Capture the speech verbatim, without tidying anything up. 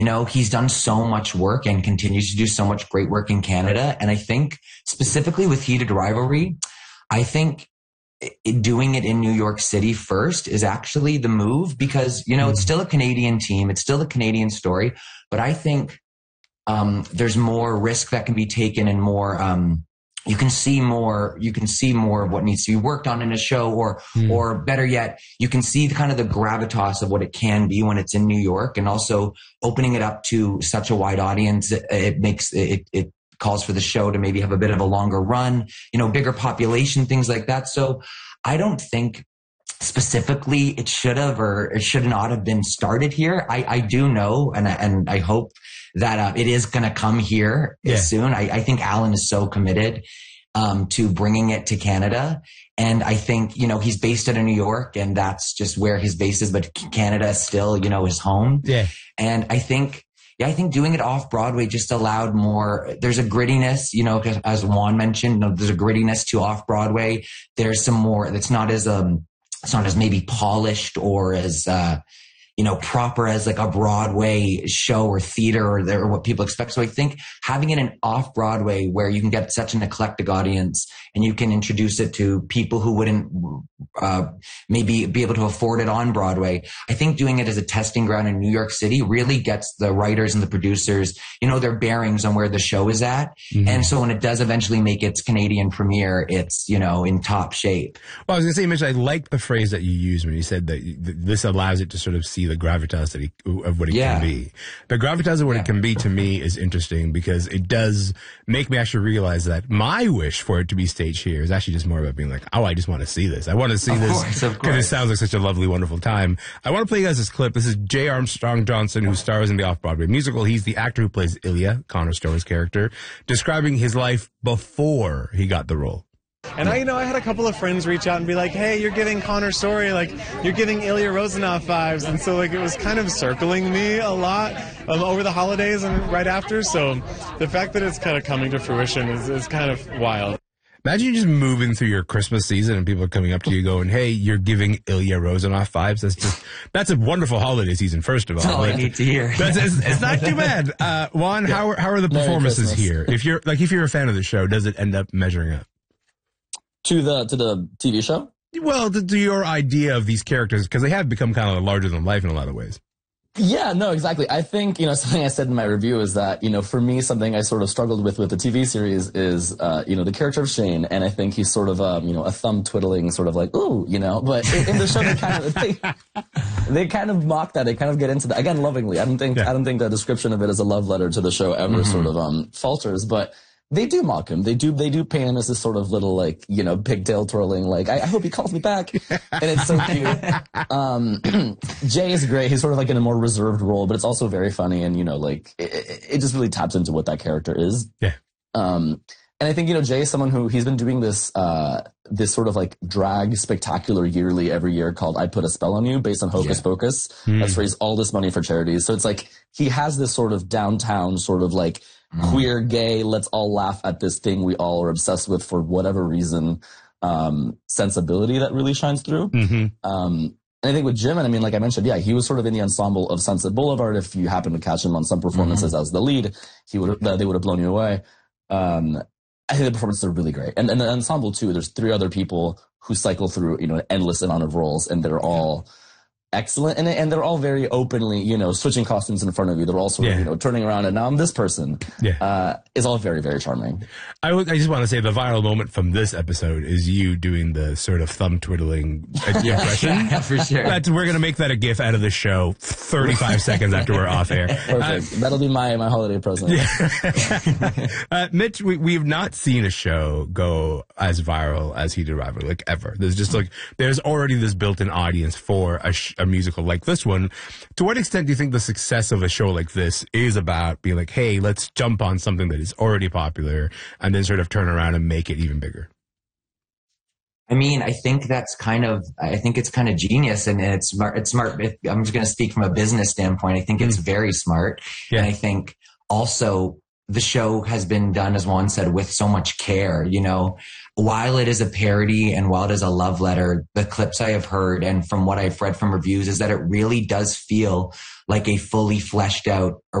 You know, he's done so much work and continues to do so much great work in Canada. And I think specifically with Heated Rivalry, I think it, doing it in New York City first is actually the move because, you know, it's still a Canadian team. It's still a Canadian story. But I think um, there's more risk that can be taken and more, um, you can see more, you can see more of what needs to be worked on in a show or, mm. or better yet, you can see the kind of the gravitas of what it can be when it's in New York and also opening it up to such a wide audience. It, it makes it, it calls for the show to maybe have a bit of a longer run, you know, bigger population, things like that. So I don't think specifically it should have or it should not have been started here. I, I do know and, and I hope that uh, it is going to come here yeah. soon. I, I think Alan is so committed um, to bringing it to Canada. And I think, you know, he's based out of New York and that's just where his base is, but Canada is still, you know, his home. Yeah. And I think, yeah, I think doing it off Broadway just allowed more, there's a grittiness, you know, as Juan mentioned, you know, there's a grittiness to off Broadway. There's some more, it's not as, um, it's not as maybe polished or as, uh, you know, proper as like a Broadway show or theater or, or what people expect. So I think having it in off Broadway where you can get such an eclectic audience and you can introduce it to people who wouldn't uh, maybe be able to afford it on Broadway. I think doing it as a testing ground in New York City really gets the writers and the producers, you know, their bearings on where the show is at. Mm-hmm. And so when it does eventually make its Canadian premiere, it's, you know, in top shape. Well, I was going to say, Mitch, I like the phrase that you used when you said that this allows it to sort of see the gravitas that he, of what it yeah. can be. The gravitas of what yeah. it can be to me is interesting because it does make me actually realize that my wish for it to be staged here is actually just more about being like, oh, I just want to see this. I want to see of this because it sounds like such a lovely, wonderful time. I want to play you guys this clip. This is J. Armstrong Johnson, who stars in the Off-Broadway musical. He's the actor who plays Ilya, Connor Stower's character, describing his life before he got the role. And I, you know, I had a couple of friends reach out and be like, hey, you're giving Connor Story, like, you're giving Ilya Rozanov vibes. And so, like, it was kind of circling me a lot um, over the holidays and right after. So the fact that it's kind of coming to fruition is, is kind of wild. Imagine you just moving through your Christmas season and people are coming up to you going, hey, you're giving Ilya Rozanov vibes. That's just, that's a wonderful holiday season, first of all. That's all I need to hear. That's, it's, it's not too bad. Uh, Juan, yeah. how, how are the Merry performances Christmas. here? If you're, like, if you're a fan of the show, does it end up measuring up? To the, to the T V show? Well, to, to your idea of these characters, because they have become kind of larger than life in a lot of ways. Yeah, no, exactly. I think, you know, something I said in my review is that, you know, for me, something I sort of struggled with with the T V series is, uh, you know, the character of Shane. And I think he's sort of, um, you know, a thumb twiddling sort of like, ooh, you know, but in, in the show, they kind of, they, they kind of mock that. They kind of get into that. Again, lovingly. I don't think, yeah. I don't think the description of it as a love letter to the show ever mm-hmm. sort of, um, falters, but they do mock him. They do, they do paint him as this sort of little, like, you know, pigtail twirling, like, I, I hope he calls me back. And it's so cute. Um, Jay is great. He's sort of like in a more reserved role, but it's also very funny. And, you know, like, it, it just really taps into what that character is. Yeah. Um, and I think, you know, Jay is someone who, he's been doing this, uh, this sort of like drag spectacular yearly every year called I Put a Spell on You based on Hocus yeah. Pocus. Mm. That's raised all this money for charities. So it's like, he has this sort of downtown sort of like, queer, gay, let's all laugh at this thing we all are obsessed with for whatever reason, um, sensibility that really shines through. Mm-hmm. Um, and I think with Jim, and I mean, like I mentioned, yeah, he was sort of in the ensemble of Sunset Boulevard. If you happen to catch him on some performances mm-hmm. as the lead, he would they would have blown you away. Um, I think the performances are really great. And, and the ensemble too, there's three other people who cycle through, you know, an endless amount of roles and they're all excellent. And, and they're all very openly, you know, switching costumes in front of you. They're all sort yeah. of, you know, turning around and now I'm this person. Yeah. Uh, is all very, very charming. I, w- I just want to say the viral moment from this episode is you doing the sort of thumb twiddling impression. Yeah, for sure. That's, we're going to make that a GIF out of the show thirty-five seconds after we're off air. Perfect. Uh, That'll be my, my holiday present. Yeah. uh, Mitch, we, we've not seen a show go as viral as Heated Rivalry, like ever. There's just like, there's already this built-in audience for a, sh- a musical like this one. To what extent do you think the success of a show like this is about being like, hey, let's jump on something that is already popular and then sort of turn around and make it even bigger? I mean, I think that's kind of, I think it's kind of genius and it's smart. It's smart. I'm just going to speak from a business standpoint. I think it's very smart. Yeah. And I think also the show has been done, as Juan said, with so much care. You know, while it is a parody and while it is a love letter, the clips I have heard and from what I've read from reviews is that it really does feel like a fully fleshed out